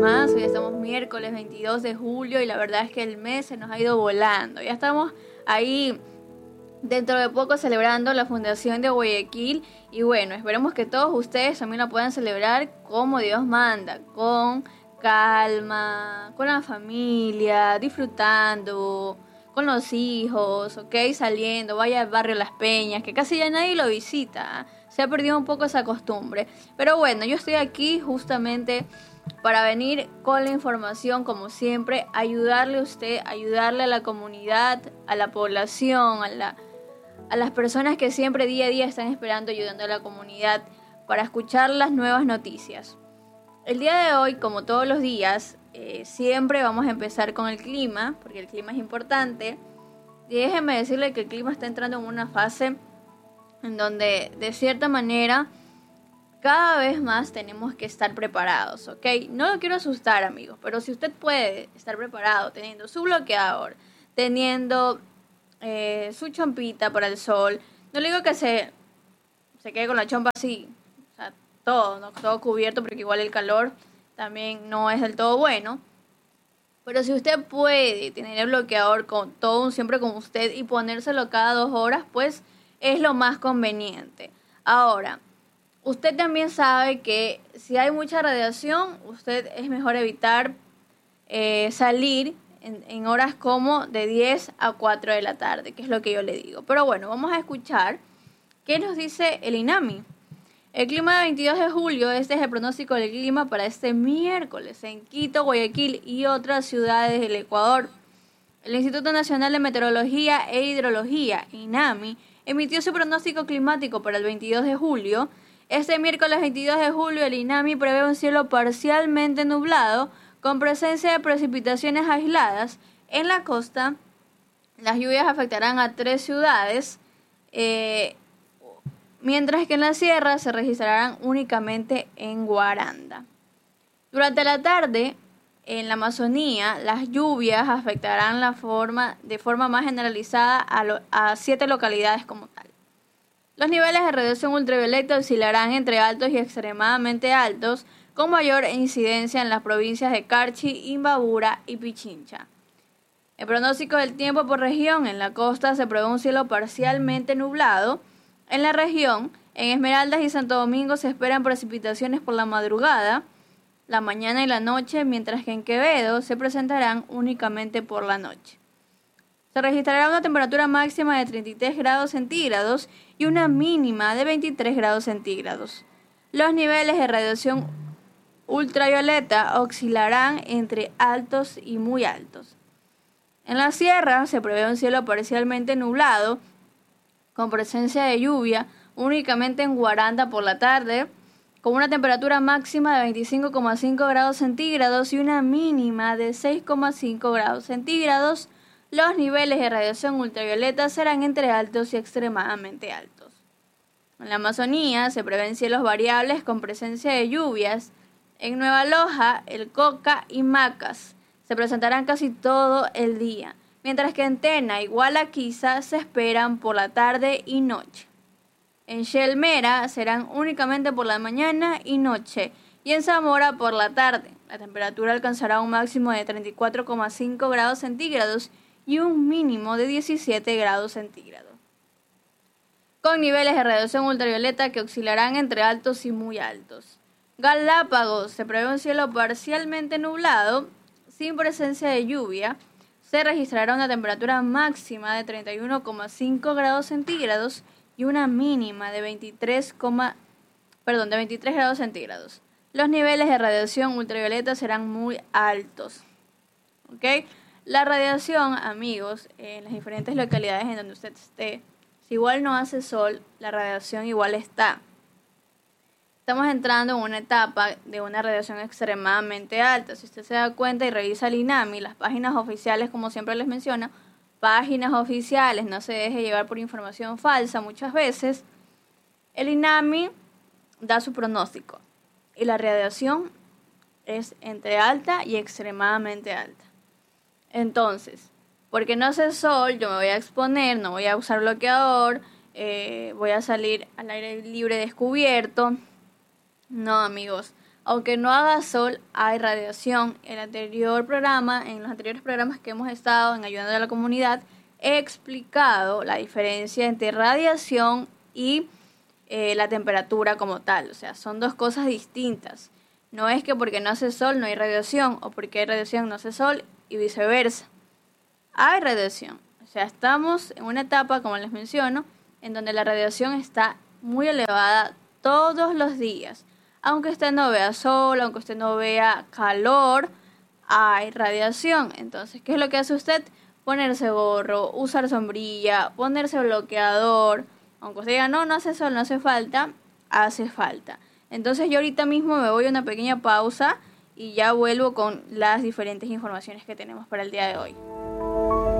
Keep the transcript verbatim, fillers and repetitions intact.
más. Hoy estamos miércoles veintidós de julio y la verdad es que el mes se nos ha ido volando. Ya estamos ahí dentro de poco celebrando la fundación de Guayaquil y bueno, esperemos que todos ustedes también la puedan celebrar como Dios manda, con calma, con la familia, disfrutando, con los hijos, ok, saliendo, vaya al barrio Las Peñas, que casi ya nadie lo visita, se ha perdido un poco esa costumbre, pero bueno, yo estoy aquí justamente para venir con la información, como siempre, ayudarle a usted, ayudarle a la comunidad, a la población, a la a las personas que siempre día a día están esperando, ayudando a la comunidad para escuchar las nuevas noticias. El día de hoy, como todos los días, eh, siempre vamos a empezar con el clima, porque el clima es importante. Y déjenme decirle que el clima está entrando en una fase en donde, de cierta manera, cada vez más tenemos que estar preparados, ¿ok? No lo quiero asustar, amigos, pero si usted puede estar preparado teniendo su bloqueador, teniendo Eh, su chompita para el sol, no le digo que se, se quede con la chompa así, o sea, todo, ¿no? Todo cubierto, porque igual el calor también no es del todo bueno, pero si usted puede tener el bloqueador con todo siempre con usted y ponérselo cada dos horas, pues es lo más conveniente. Ahora, usted también sabe que si hay mucha radiación, usted es mejor evitar eh, salir En, en horas como de diez a cuatro de la tarde, que es lo que yo le digo. Pero bueno, vamos a escuchar qué nos dice el INAMI. El clima de veintidós de julio, este es el pronóstico del clima para este miércoles en Quito, Guayaquil y otras ciudades del Ecuador. El Instituto Nacional de Meteorología e Hidrología, INAMI, emitió su pronóstico climático para el veintidós de julio. Este miércoles veintidós de julio, el INAMI prevé un cielo parcialmente nublado con presencia de precipitaciones aisladas en la costa. Las lluvias afectarán a tres ciudades, eh, mientras que en la sierra se registrarán únicamente en Guaranda. Durante la tarde, en la Amazonía, las lluvias afectarán la forma, de forma más generalizada a, lo, a siete localidades como tal. Los niveles de radiación ultravioleta oscilarán entre altos y extremadamente altos, con mayor incidencia en las provincias de Carchi, Imbabura y Pichincha. El pronóstico del tiempo por región: en la costa se prevé un cielo parcialmente nublado. En la región, en Esmeraldas y Santo Domingo se esperan precipitaciones por la madrugada, la mañana y la noche, mientras que en Quevedo se presentarán únicamente por la noche. Se registrará una temperatura máxima de treinta y tres grados centígrados y una mínima de veintitrés grados centígrados. Los niveles de radiación ultravioleta oscilarán entre altos y muy altos. En la sierra se prevé un cielo parcialmente nublado, con presencia de lluvia únicamente en Guaranda por la tarde, con una temperatura máxima de veinticinco coma cinco grados centígrados y una mínima de seis coma cinco grados centígrados. Los niveles de radiación ultravioleta serán entre altos y extremadamente altos. En la Amazonía se prevén cielos variables con presencia de lluvias. En Nueva Loja, El Coca y Macas se presentarán casi todo el día, mientras que en Tena y Gualaquiza se esperan por la tarde y noche. En Shelmera serán únicamente por la mañana y noche, y en Zamora por la tarde. La temperatura alcanzará un máximo de treinta y cuatro coma cinco grados centígrados y un mínimo de diecisiete grados centígrados, con niveles de radiación ultravioleta que oscilarán entre altos y muy altos. Galápagos se prevé un cielo parcialmente nublado, sin presencia de lluvia. Se registrará una temperatura máxima de treinta y uno coma cinco grados centígrados y una mínima de veintitrés, perdón, de veintitrés grados centígrados. Los niveles de radiación ultravioleta serán muy altos. ¿Ok? La radiación, amigos, en las diferentes localidades en donde usted esté, si igual no hace sol, la radiación igual está. Estamos entrando en una etapa de una radiación extremadamente alta. Si usted se da cuenta y revisa el INAMI, las páginas oficiales, como siempre les menciono, páginas oficiales, no se deje llevar por información falsa muchas veces. El INAMI da su pronóstico y la radiación es entre alta y extremadamente alta. Entonces, porque no hace sol, yo me voy a exponer, no voy a usar bloqueador, eh, voy a salir al aire libre descubierto. No, amigos, aunque no haga sol, hay radiación. En el anterior programa, en los anteriores programas que hemos estado en Ayudando a la Comunidad, he explicado la diferencia entre radiación y eh, la temperatura como tal. O sea, son dos cosas distintas. No es que porque no hace sol no hay radiación, o porque hay radiación no hace sol, y viceversa. Hay radiación. O sea, estamos en una etapa, como les menciono, en donde la radiación está muy elevada todos los días. Aunque usted no vea sol, aunque usted no vea calor, hay radiación. Entonces, ¿qué es lo que hace usted? Ponerse gorro, usar sombrilla, ponerse bloqueador. Aunque usted diga, no, no hace sol, no hace falta, hace falta. Entonces, yo ahorita mismo me voy a una pequeña pausa y ya vuelvo con las diferentes informaciones que tenemos para el día de hoy.